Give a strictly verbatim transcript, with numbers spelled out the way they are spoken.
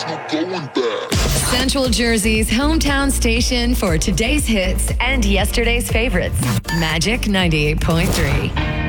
Central Jersey's hometown station for today's hits and yesterday's favorites. Magic ninety-eight point three.